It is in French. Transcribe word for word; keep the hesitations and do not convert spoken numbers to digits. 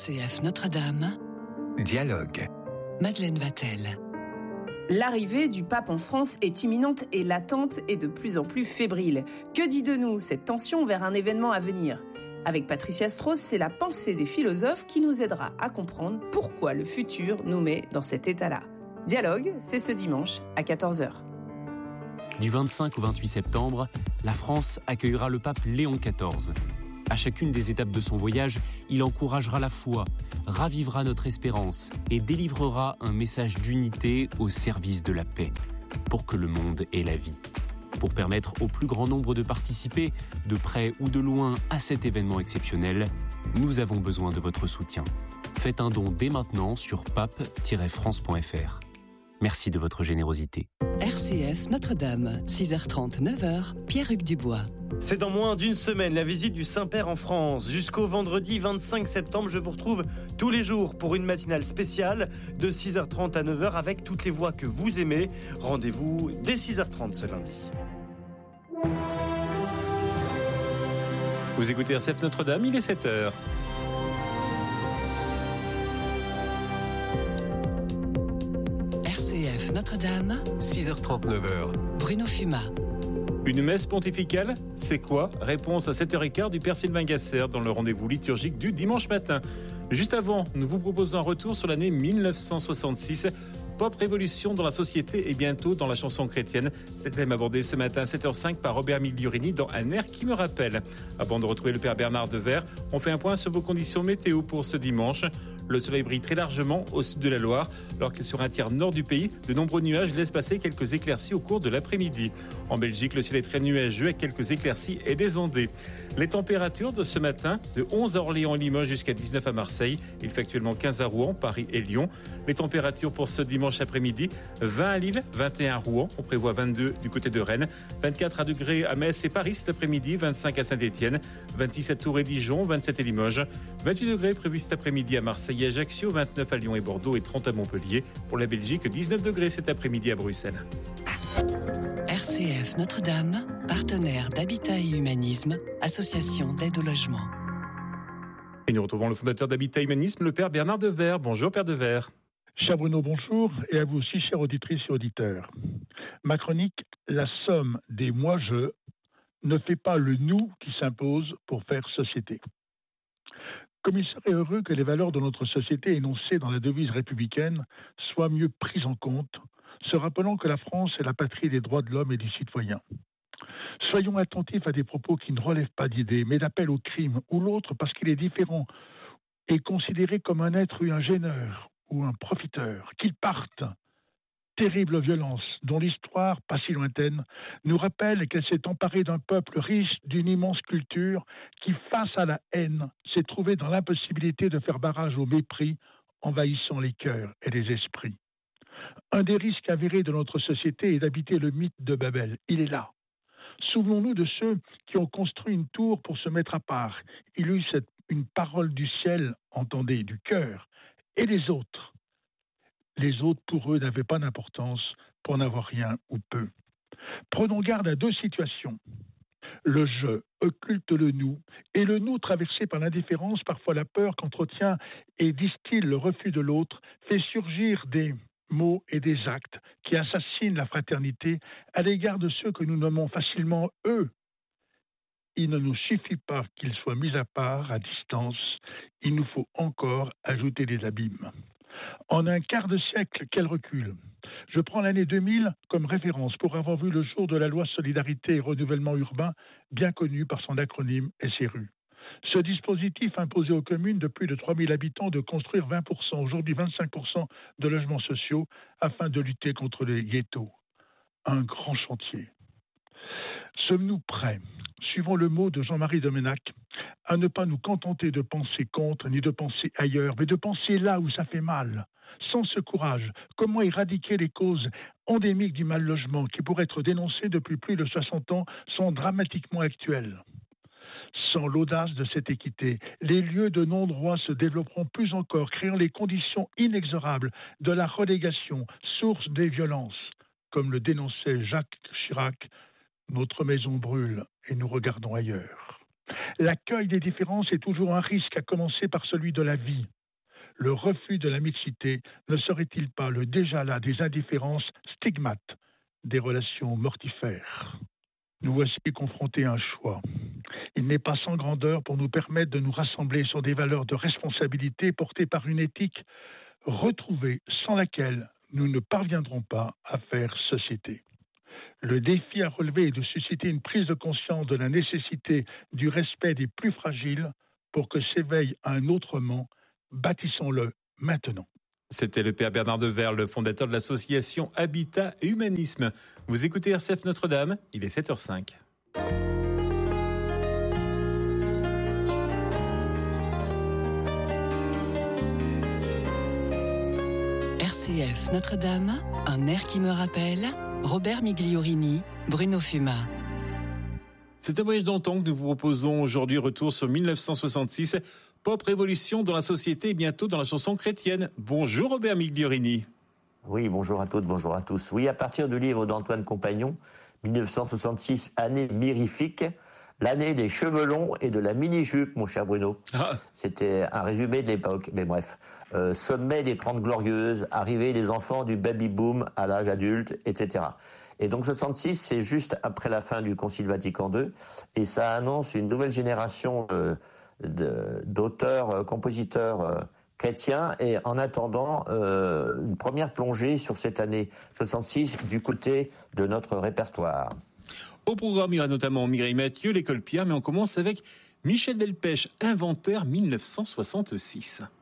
C F Notre-Dame. Dialogue. Madeleine Vatel. L'arrivée du pape en France est imminente et l'attente est de plus en plus fébrile. Que dit de nous cette tension vers un événement à venir ? Avec Patricia Strauss, c'est la pensée des philosophes qui nous aidera à comprendre pourquoi le futur nous met dans cet état-là. Dialogue, c'est ce dimanche à quatorze heures. Du vingt-cinq au vingt-huit septembre, la France accueillera le pape Léon quatorze. À chacune des étapes de son voyage, il encouragera la foi, ravivera notre espérance et délivrera un message d'unité au service de la paix, pour que le monde ait la vie. Pour permettre au plus grand nombre de participer, de près ou de loin, à cet événement exceptionnel, nous avons besoin de votre soutien. Faites un don dès maintenant sur pape tiret france point f r. Merci de votre générosité. R C F Notre-Dame, six heures trente, neuf heures, Pierre-Hugues Dubois. C'est dans moins d'une semaine la visite du Saint-Père en France. Jusqu'au vendredi vingt-cinq septembre, je vous retrouve tous les jours pour une matinale spéciale de six heures trente à neuf heures avec toutes les voix que vous aimez. Rendez-vous dès six heures trente ce lundi. Vous écoutez R C F Notre-Dame, il est sept heures. R C F Notre-Dame, six heures trente, neuf heures. Bruno Fumat. Une messe pontificale, c'est quoi ? Réponse à sept heures quinze du Père Sylvain Gasser dans le rendez-vous liturgique du dimanche matin. Juste avant, nous vous proposons un retour sur l'année mille neuf cent soixante-six. Pop révolution dans la société et bientôt dans la chanson chrétienne. C'est le thème abordé ce matin à sept heures cinq par Robert Migliorini dans Un air qui me rappelle. Avant de retrouver le Père Bernard Devers, on fait un point sur vos conditions météo pour ce dimanche. Le soleil brille très largement au sud de la Loire, alors que sur un tiers nord du pays, de nombreux nuages laissent passer quelques éclaircies au cours de l'après-midi. En Belgique, le ciel est très nuageux avec quelques éclaircies et des ondées. Les températures de ce matin, de onze à Orléans et Limoges jusqu'à dix-neuf à Marseille. Il fait actuellement quinze à Rouen, Paris et Lyon. Les températures pour ce dimanche après-midi, vingt à Lille, vingt et un à Rouen. On prévoit vingt-deux du côté de Rennes, vingt-quatre degrés à Metz et Paris cet après-midi, vingt-cinq à Saint-Étienne, vingt-six à Tours et Dijon, vingt-sept à Limoges, vingt-huit degrés prévus cet après-midi à Marseille et Ajaccio, vingt-neuf à Lyon et Bordeaux et trente à Montpellier. Pour la Belgique, dix-neuf degrés cet après-midi à Bruxelles. R C F Notre-Dame, partenaire d'Habitat et Humanisme, association d'aide au logement. Et nous retrouvons le fondateur d'Habitat Humanisme, le Père Bernard Devers. Bonjour Père Devers. Cher Bruno, bonjour, et à vous aussi, chères auditrices et auditeurs. Ma chronique, la somme des moi-je, ne fait pas le nous qui s'impose pour faire société. Comme il serait heureux que les valeurs de notre société énoncées dans la devise républicaine soient mieux prises en compte, se rappelant que la France est la patrie des droits de l'homme et du citoyen. Soyons attentifs à des propos qui ne relèvent pas d'idées, mais d'appel au crime, où l'autre, parce qu'il est différent, est considéré comme un être ou un gêneur ou un profiteur, qu'il parte. Terrible violence, dont l'histoire, pas si lointaine, nous rappelle qu'elle s'est emparée d'un peuple riche d'une immense culture qui, face à la haine, s'est trouvé dans l'impossibilité de faire barrage au mépris, envahissant les cœurs et les esprits. Un des risques avérés de notre société est d'habiter le mythe de Babel. Il est là. Souvenons-nous de ceux qui ont construit une tour pour se mettre à part. Il y eut cette, une parole du ciel, entendez, du cœur, et les autres. Les autres, pour eux, n'avaient pas d'importance pour n'avoir rien ou peu. Prenons garde à deux situations. Le je occulte le nous, et le nous traversé par l'indifférence, parfois la peur qu'entretient et distille le refus de l'autre, fait surgir des mots et des actes qui assassinent la fraternité à l'égard de ceux que nous nommons facilement eux. Il ne nous suffit pas qu'ils soient mis à part, à distance, il nous faut encore ajouter des abîmes. En un quart de siècle, quel recul. Je prends l'année deux mille comme référence pour avoir vu le jour de la loi Solidarité et Renouvellement Urbain, bien connue par son acronyme S R U. Ce dispositif imposait aux communes de plus de trois mille habitants de construire vingt pour cent, aujourd'hui vingt-cinq pour cent de logements sociaux afin de lutter contre les ghettos. Un grand chantier. Sommes-nous prêts, suivant le mot de Jean-Marie Domenac, à ne pas nous contenter de penser contre ni de penser ailleurs, mais de penser là où ça fait mal. Sans ce courage, comment éradiquer les causes endémiques du mal-logement qui, pour être dénoncées depuis plus de soixante ans, sont dramatiquement actuelles? Sans l'audace de cette équité, les lieux de non-droit se développeront plus encore, créant les conditions inexorables de la relégation, source des violences. Comme le dénonçait Jacques Chirac, notre maison brûle et nous regardons ailleurs. L'accueil des différences est toujours un risque, à commencer par celui de la vie. Le refus de la mixité ne serait-il pas le déjà là des indifférences stigmates des relations mortifères ? Nous voici confrontés à un choix. Il n'est pas sans grandeur pour nous permettre de nous rassembler sur des valeurs de responsabilité portées par une éthique retrouvée sans laquelle nous ne parviendrons pas à faire société. Le défi à relever est de susciter une prise de conscience de la nécessité du respect des plus fragiles pour que s'éveille un autrement. Bâtissons-le maintenant. C'était le père Bernard Devers, le fondateur de l'association Habitat et Humanisme. Vous écoutez R C F Notre-Dame, il est sept heures cinq. R C F Notre-Dame, un air qui me rappelle Robert Migliorini, Bruno Fuma. C'est un voyage dans le temps que nous vous proposons aujourd'hui. Retour sur mille neuf cent soixante-six. Pop révolution dans la société et bientôt dans la chanson chrétienne. Bonjour Robert Migliorini. Oui, bonjour à toutes, bonjour à tous. Oui, à partir du livre d'Antoine Compagnon, mille neuf cent soixante-six, année mirifique, l'année des cheveux longs et de la mini-jupe, mon cher Bruno. Ah. C'était un résumé de l'époque, mais bref. Euh, sommet des Trente Glorieuses, arrivée des enfants du baby-boom à l'âge adulte, et cetera. Et donc soixante-six, c'est juste après la fin du Concile Vatican deux, et ça annonce une nouvelle génération euh, de, d'auteurs, euh, compositeurs euh, chrétiens, et en attendant euh, une première plongée sur cette année soixante-six du côté de notre répertoire. Au programme, il y aura notamment Mireille Mathieu, l'école Pierre, mais on commence avec Michel Delpech, Inventaire mille neuf cent soixante-six.